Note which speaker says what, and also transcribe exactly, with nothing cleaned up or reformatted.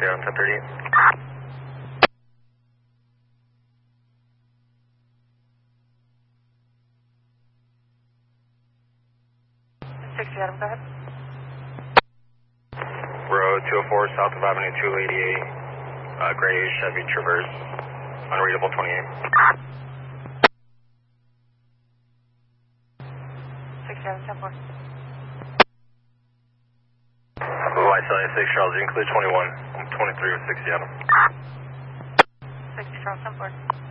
Speaker 1: Adam ten thirty.
Speaker 2: sixty Adam, go ahead.
Speaker 1: Road two oh four, south of Avenue two eighty-eight, uh, gray Chevy Traverse, unreadable twenty-eight.
Speaker 2: sixty Adam, ten four.
Speaker 1: White Sally six Charles, you include twenty-one. I'm twenty-three with sixty Adam.
Speaker 2: sixty Charles, ten four.